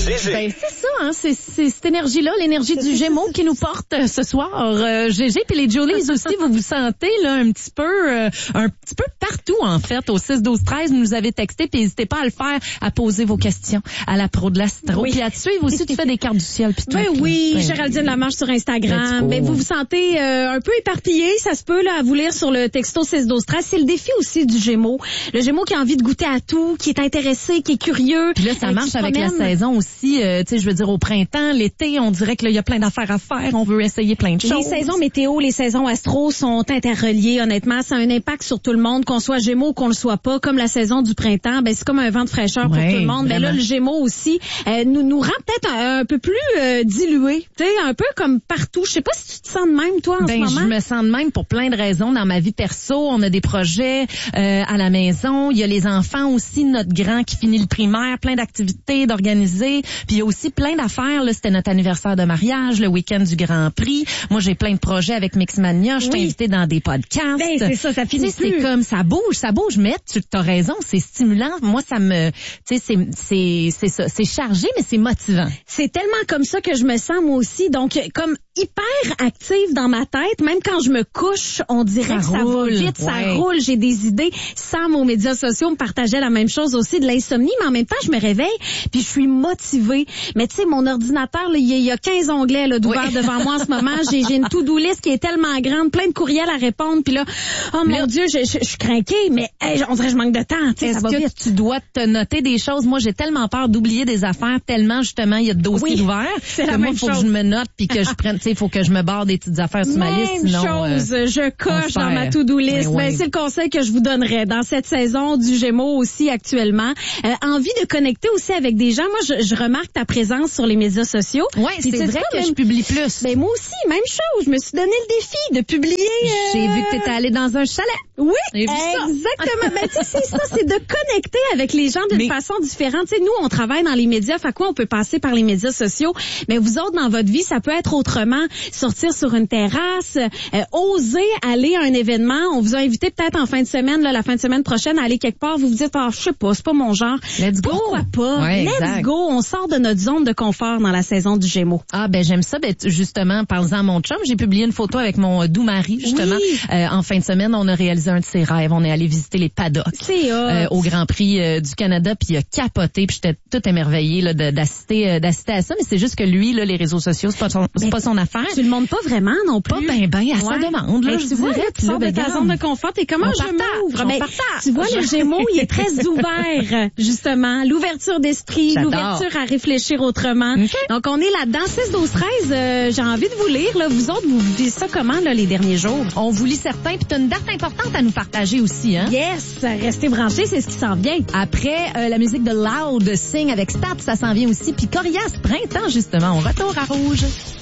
Gégé. Ben, c'est ça, hein, c'est cette énergie-là, l'énergie du Gémeaux qui nous porte ce soir. Gégé puis les Jolies aussi, vous vous sentez là un petit peu partout en fait. Au 6-12-13, vous nous avez texté, puis n'hésitez pas à le faire, à poser vos questions à la pro de l'astro. Puis à te suivre aussi, tu fais des cartes du ciel. Puis tout. Oui, Géraldine Lamarche sur Instagram. Ben, vous vous sentez un peu éparpillé, ça se peut là à vous lire sur le texto 6-12-13. C'est le défi aussi du Gémeaux. Le Gémeaux qui a envie de goûter à tout, qui est intéressé, qui est curieux. Puis là, ça marche avec la saison aussi. Tu sais, je veux dire, au printemps, l'été, on dirait que là, il y a plein d'affaires à faire. On veut essayer plein de choses. Les saisons météo, les saisons astro sont interreliées. Honnêtement, ça a un impact sur tout le monde, qu'on soit Gémeaux ou qu'on le soit pas. Comme la saison du printemps, ben c'est comme un vent de fraîcheur pour tout le monde. Ben là, le Gémeaux aussi nous rend peut-être un peu plus dilués. Tu sais, un peu comme partout. Je sais pas si tu te sens de même, toi, en ce moment. Je me sens de même pour plein de raisons dans ma vie perso. On a des projets à la maison. Il y a les enfants aussi, notre grand qui finit le primaire, plein d'activités d'organiser. Puis il y a aussi plein d'affaires. Là, c'était notre anniversaire de mariage, le week-end du Grand Prix. Moi, j'ai plein de projets avec Mixmania. Je t'ai invité dans des podcasts. Ben, c'est ça finit plus. C'est comme ça bouge. Mais tu as raison, c'est stimulant. Moi, ça me, tu sais, c'est ça, c'est chargé, mais c'est motivant. C'est tellement comme ça que je me sens moi aussi. Donc, comme hyper active dans ma tête, même quand je me couche, on dirait que ça va vite, ça roule, j'ai des idées. Sam aux médias sociaux me partageait la même chose aussi, de l'insomnie, mais en même temps, je me réveille, puis je suis motivée. Mais tu sais, mon ordinateur, là, il y a 15 onglets là, d'ouverts devant moi en ce moment. J'ai une to-do list qui est tellement grande, plein de courriels à répondre, puis là, oh mon Dieu, je suis craquée, mais on dirait que je manque de temps. Est-ce que tu dois te noter des choses? Moi, j'ai tellement peur d'oublier des affaires, tellement justement, il y a de dossiers ouverts. C'est la même chose. Faut que je me note, puis que je prenne, tu sais, il faut que je me barre des petites affaires sur ma liste, sinon... je coche dans ma to-do list. C'est le conseil que je vous donnerais dans cette saison du Gémeaux aussi actuellement. Envie de connecter aussi avec des gens. Moi, je remarque ta présence sur les médias sociaux. Oui, c'est vrai que je publie plus. Ben moi aussi, même chose. Je me suis donné le défi de publier. J'ai vu que tu étais allée dans un chalet. Oui, exactement. Ben, tu sais, c'est ça, c'est de connecter avec les gens d'une façon différente. Tu sais, nous, on travaille dans les médias. Fait quoi, on peut passer par les médias sociaux. Mais vous autres, dans votre vie, ça peut être autrement. Sortir sur une terrasse, oser aller à un événement. On vous a invité peut-être en fin de semaine, là, la fin de semaine prochaine, à aller quelque part. Vous vous dites, je sais pas, c'est pas mon genre. Let's go. Pourquoi pas? Ouais, Let's go. On sort de notre zone de confort dans la saison du Gémeaux. Ah, ben, j'aime ça. Ben, justement, parlant à mon chum, j'ai publié une photo avec mon doux mari, justement. En fin de semaine, on a réalisé un de ses rêves. On est allé visiter les paddocks. C'est au Grand Prix du Canada, puis il a capoté, puis j'étais toute émerveillée, là, d'assister à ça. Mais c'est juste que lui, là, les réseaux sociaux, c'est pas son affaire. Tu le montres pas vraiment non plus. Pas ben à sa demande, là. Tu vois, là, tu sors de ta zone de confort. Et comment je m'ouvre? Tu vois, le Gémeaux, il est très ouvert, justement. L'ouverture d'esprit, l'ouverture à réfléchir autrement. Donc, on est là-dedans. 6-12-13, j'ai envie de vous lire, là. Vous autres, vous vivez ça comment, là, les derniers jours? On vous lit certains, puis t'as une date importante à nous partager aussi, hein? Yes! Restez branchés, c'est ce qui s'en vient. Après, la musique de Loud, Sing avec Stats, ça s'en vient aussi. Puis Corias, Printemps, justement. On retourne à Rouge.